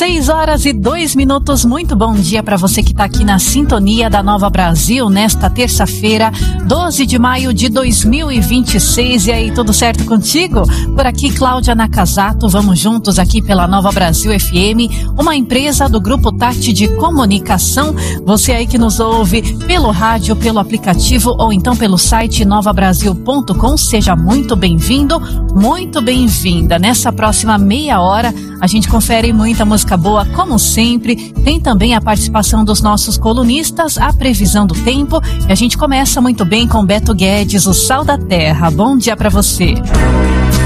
6h02. Muito bom dia para você que está aqui na sintonia da Nova Brasil nesta terça-feira, 12 de maio de 2026. E aí, tudo certo contigo? Por aqui, Cláudia Nakazato, vamos juntos aqui pela Nova Brasil FM, uma empresa do Grupo Tati de Comunicação. Você aí que nos ouve pelo rádio, pelo aplicativo ou então pelo site novabrasil.com, seja muito bem-vindo, muito bem-vinda. Nessa próxima meia hora, a gente confere muita música boa, como sempre. Tem também a participação dos nossos colunistas, a previsão do tempo. E a gente começa muito bem com Beto Guedes, o Sal da Terra. Bom dia para você.